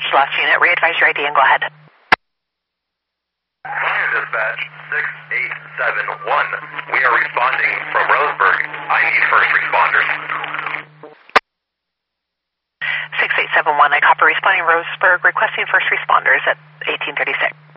last unit. Re-advise your ID and go ahead. Dispatch 6871. We are responding from Roseburg. I need first responders. 6871, I copy responding Roseburg, requesting first responders at 1836.